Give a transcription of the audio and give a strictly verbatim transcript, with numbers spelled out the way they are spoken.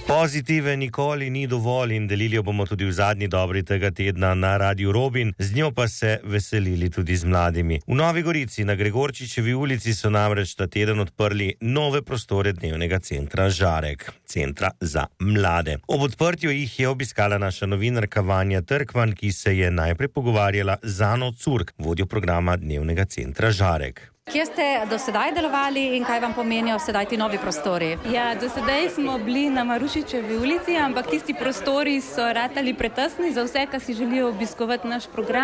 Pozitive nikoli ni dovolj in delili jo bomo tudi v zadnji dobri tega tedna na Radiu Robin, z njo pa se veselili tudi z mladimi. V Novi Gorici na Gregorčičevi ulici so namreč ta teden odprli nove prostore dnevnega centra Žarek, centra za mlade. Ob odprtju jih je obiskala naša novinarka Vanja Trkvan, ki se je najprej pogovarjala z Ano Curk, vodjo programa dnevnega centra Žarek. Kje ste do sedaj delovali in kaj vam pomenijo sedaj ti novi prostori? Ja, do sedaj smo bili na Marušičevi ulici, ampak tisti prostori so ratali pretesni za vse, ki si želijo obiskovati naš program.